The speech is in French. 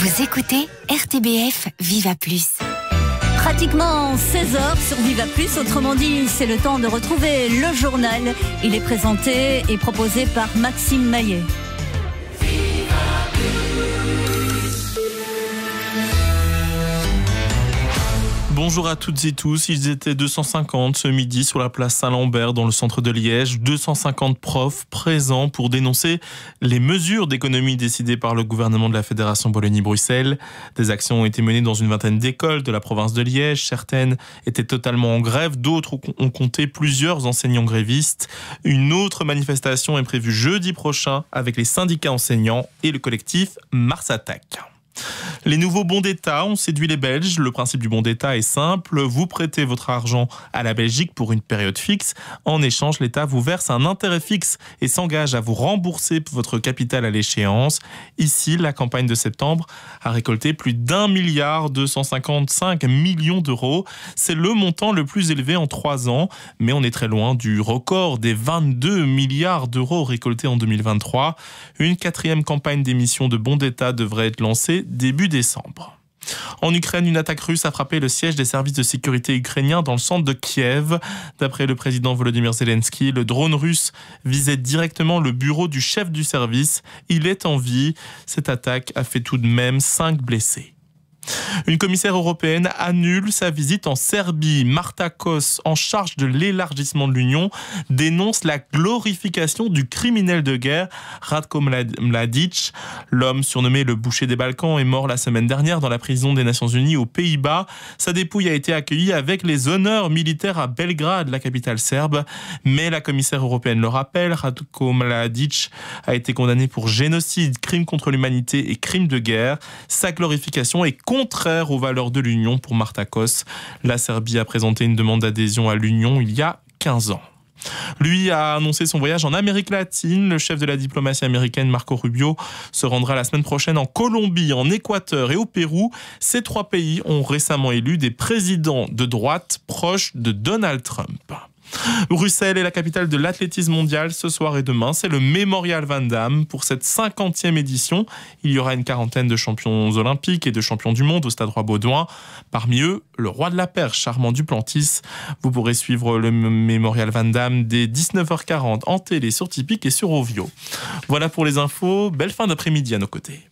Vous écoutez RTBF Viva Plus. Pratiquement 16h sur Viva Plus, autrement dit, c'est le temps de retrouver le journal. Il est présenté et proposé par Maxime Maillet. Bonjour à toutes et tous, ils étaient 250 ce midi sur la place Saint-Lambert dans le centre de Liège. 250 profs présents pour dénoncer les mesures d'économie décidées par le gouvernement de la Fédération Wallonie-Bruxelles. Des actions ont été menées dans une vingtaine d'écoles de la province de Liège. Certaines étaient totalement en grève, d'autres ont compté plusieurs enseignants grévistes. Une autre manifestation est prévue jeudi prochain avec les syndicats enseignants et le collectif Mars Attaque. Les nouveaux bons d'État ont séduit les Belges. Le principe du bon d'État est simple. Vous prêtez votre argent à la Belgique pour une période fixe. En échange, l'État vous verse un intérêt fixe et s'engage à vous rembourser votre capital à l'échéance. Ici, la campagne de septembre a récolté plus d'1,255 milliard d'euros. C'est le montant le plus élevé en 3 ans, mais on est très loin du record des 22 milliards d'euros récoltés en 2023. Une 4e campagne d'émission de bons d'État devrait être lancée début décembre. En Ukraine, une attaque russe a frappé le siège des services de sécurité ukrainiens dans le centre de Kiev. D'après le président Volodymyr Zelensky, le drone russe visait directement le bureau du chef du service. Il est en vie. Cette attaque a fait tout de même 5 blessés. Une commissaire européenne annule sa visite en Serbie. Marta Kos, en charge de l'élargissement de l'Union, dénonce la glorification du criminel de guerre Ratko Mladic. L'homme surnommé le boucher des Balkans est mort la semaine dernière dans la prison des Nations Unies aux Pays-Bas. Sa dépouille a été accueillie avec les honneurs militaires à Belgrade, la capitale serbe. Mais la commissaire européenne le rappelle, Ratko Mladic a été condamné pour génocide, crime contre l'humanité et crime de guerre. Sa glorification est contraire aux valeurs de l'Union pour Marta Kos. La Serbie a présenté une demande d'adhésion à l'Union il y a 15 ans. Lui a annoncé son voyage en Amérique latine. Le chef de la diplomatie américaine, Marco Rubio, se rendra la semaine prochaine en Colombie, en Équateur et au Pérou. Ces 3 pays ont récemment élu des présidents de droite proches de Donald Trump. Bruxelles est la capitale de l'athlétisme mondial. Ce soir et demain, c'est le Mémorial Van Damme. Pour cette 50e édition, il y aura une quarantaine de champions olympiques et de champions du monde au Stade Roi-Baudouin. Parmi eux, le roi de la perche, Armand Duplantis. Vous pourrez suivre le Mémorial Van Damme dès 19h40 en télé sur Tipeee et sur Ovio. Voilà pour les infos. Belle fin d'après-midi à nos côtés.